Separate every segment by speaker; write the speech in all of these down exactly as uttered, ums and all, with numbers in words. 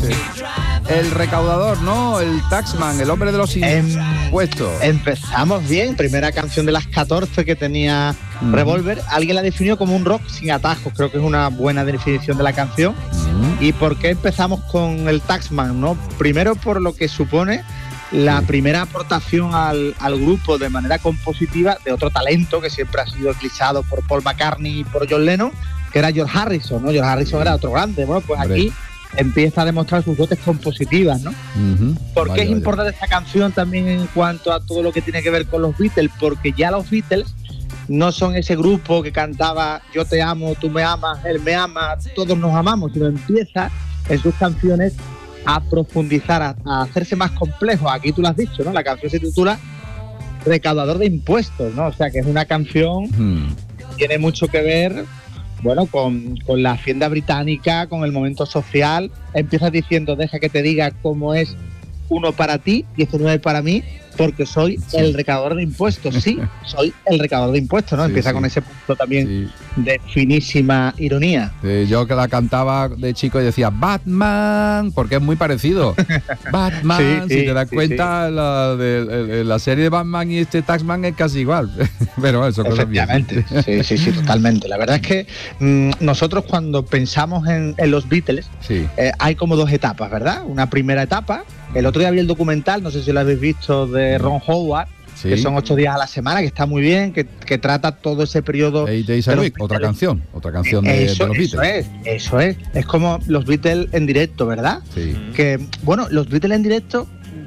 Speaker 1: el recaudador, ¿no? El taxman, el hombre de los impuestos.
Speaker 2: Em, empezamos bien, primera canción de las catorce que tenía uh-huh. Revolver. Alguien la definió como un rock sin atajos, creo que es una buena definición de la canción. Uh-huh. ¿Y por qué empezamos con el taxman, no? Primero por lo que supone la primera aportación al, al grupo de manera compositiva de otro talento que siempre ha sido eclipsado por Paul McCartney y por John Lennon, que era George Harrison, ¿no? George Harrison era otro grande. Bueno, pues Hombre. aquí empieza a demostrar sus dotes compositivas, ¿no? Uh-huh. ¿Por qué vaya, es vaya. importante esta canción también en cuanto a todo lo que tiene que ver con los Beatles? Porque ya los Beatles no son ese grupo que cantaba yo te amo, tú me amas, él me ama, todos nos amamos, sino empieza en sus canciones a profundizar, a, a hacerse más complejo. Aquí tú lo has dicho, ¿no? La canción se titula Recaudador de Impuestos, ¿no? O sea que es una canción hmm. que tiene mucho que ver, bueno, con, con la hacienda británica, con el momento social. Empiezas diciendo, deja que te diga cómo es uno para ti y este no es para mí, porque soy sí. el recaudador de impuestos. Sí, soy el recaudador de impuestos, ¿no? Sí, Empieza sí. con ese punto también sí. de finísima ironía.
Speaker 1: Sí, yo que la cantaba de chico y decía Batman, porque es muy parecido. Batman, sí, sí, si te das sí, cuenta, sí. La, de, de, la serie de Batman y este Taxman es casi igual. Pero eso,
Speaker 2: efectivamente, sí, sí, sí, totalmente. La verdad es que mmm, nosotros cuando pensamos en, en los Beatles, sí. eh, hay como dos etapas, ¿verdad? Una primera etapa. El otro día vi el documental, no sé si lo habéis visto, de Ron Howard, sí. que son ocho días a la semana, que está muy bien, que, que trata todo ese periodo.
Speaker 1: Hey, de Week, otra canción, otra canción de,
Speaker 2: eso,
Speaker 1: de los
Speaker 2: eso
Speaker 1: Beatles.
Speaker 2: Es, eso es, es como los Beatles en directo, ¿verdad?
Speaker 1: Sí.
Speaker 2: Que, bueno, los Beatles en directo,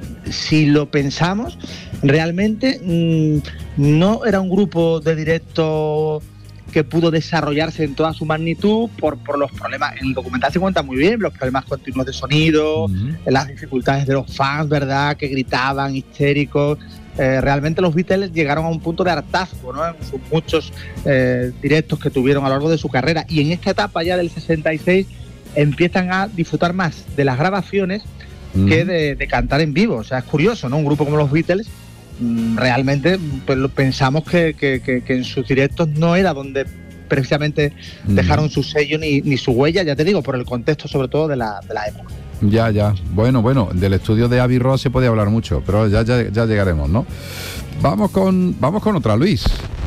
Speaker 2: si lo pensamos, realmente mmm, no era un grupo de directo que pudo desarrollarse en toda su magnitud por, por los problemas. En el documental se cuenta muy bien los problemas continuos de sonido, uh-huh. las dificultades de los fans, ¿verdad? Que gritaban, histéricos. Eh, realmente los Beatles llegaron a un punto de hartazgo, ¿no? En sus muchos eh, directos que tuvieron a lo largo de su carrera. Y en esta etapa ya del sesenta y seis empiezan a disfrutar más de las grabaciones uh-huh. que de, de cantar en vivo. O sea, es curioso, ¿no? Un grupo como los Beatles realmente pues, pensamos que, que, que, que en sus directos no era donde precisamente mm. dejaron su sello ni, ni su huella, ya te digo, por el contexto sobre todo de la, de la época.
Speaker 1: Ya, ya. Bueno, bueno, del estudio de Abbey Road se puede hablar mucho, pero ya, ya, ya llegaremos, ¿no? Vamos con, vamos con otra, Luis.